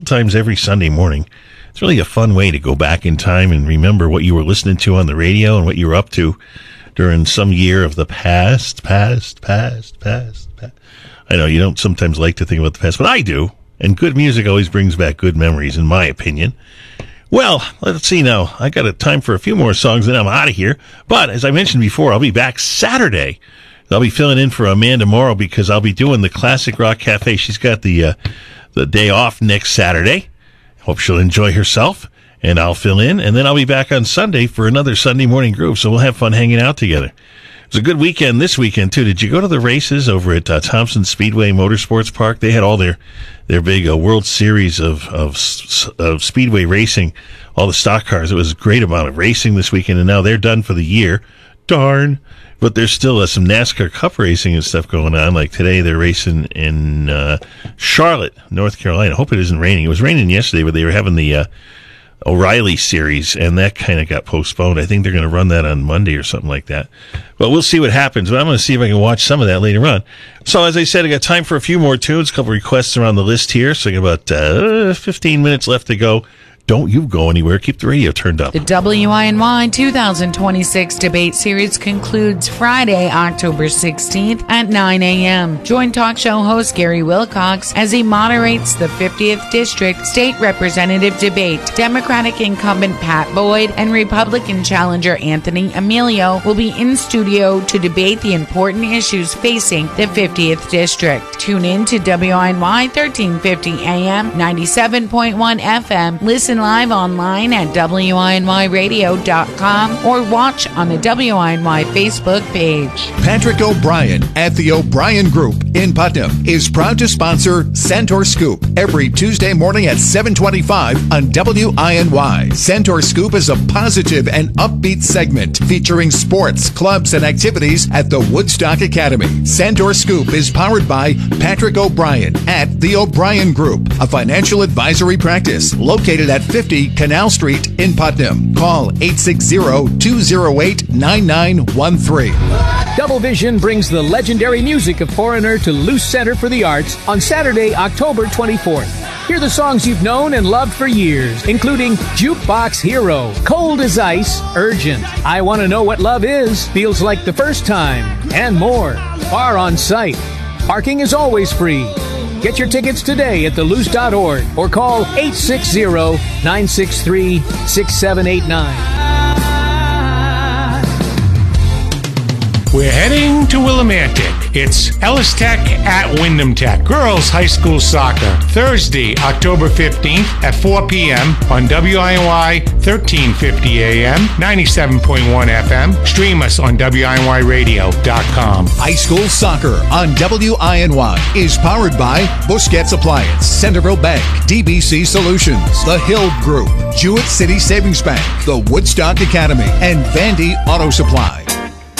times every Sunday morning. It's really a fun way to go back in time and remember what you were listening to on the radio and what you were up to during some year of the past. I know you don't sometimes like to think about the past, but I do. And good music always brings back good memories, in my opinion. Well, let's see now. I got a time for a few more songs, then I'm out of here. But as I mentioned before, I'll be back Saturday. I'll be filling in for Amanda Morrow because I'll be doing the Classic Rock Cafe. She's got the day off next Saturday. Hope she'll enjoy herself, and I'll fill in. And then I'll be back on Sunday for another Sunday Morning Groove, so we'll have fun hanging out together. It was a good weekend this weekend, too. Did you go to the races over at Thompson Speedway Motorsports Park? They had all their big World Series of Speedway racing, all the stock cars. It was a great amount of racing this weekend, and now they're done for the year. Darn. But there's still some NASCAR Cup racing and stuff going on. Like today, they're racing in Charlotte, North Carolina. I hope it isn't raining. It was raining yesterday, but they were having the O'Reilly series, and that kind of got postponed. I think they're going to run that on Monday or something like that. But we'll see what happens. But I'm going to see if I can watch some of that later on. So as I said, I got time for a few more tunes, a couple requests around the list here. So I got about 15 minutes left to go. Don't you go anywhere. Keep the radio turned up. The WINY 2026 debate series concludes Friday, October 16th at 9 a.m. Join talk show host Gary Wilcox as he moderates the 50th District State Representative debate. Democratic incumbent Pat Boyd and Republican challenger Anthony Emilio will be in studio to debate the important issues facing the 50th District. Tune in to WINY 1350 AM, 97.1 FM. Listen live online at WINYradio.com or watch on the WINY Facebook page. Patrick O'Brien at the O'Brien Group in Putnam is proud to sponsor Centaur Scoop every Tuesday morning at 7:25 on WINY. Centaur Scoop is a positive and upbeat segment featuring sports, clubs, and activities at the Woodstock Academy. Centaur Scoop is powered by Patrick O'Brien at the O'Brien Group, a financial advisory practice located at 50 Canal Street in Putnam. Call 860-208-9913. Double Vision brings the legendary music of Foreigner to Luce Center for the Arts on Saturday, October 24th. Hear the songs you've known and loved for years, including Jukebox Hero, Cold as Ice, Urgent, I Want to Know What Love Is, Feels Like the First Time, and more. Are on site. Parking is always free. Get your tickets today at theluce.org or call 860-963-6789. We're heading to Willimantic. It's Ellis Tech at Wyndham Tech. Girls High School Soccer. Thursday, October 15th at 4 p.m. on WINY 1350 AM, 97.1 FM. Stream us on WINYradio.com. High School Soccer on WINY is powered by Busquets Appliance, Centerville Bank, DBC Solutions, The Hill Group, Jewett City Savings Bank, the Woodstock Academy, and Vandy Auto Supply.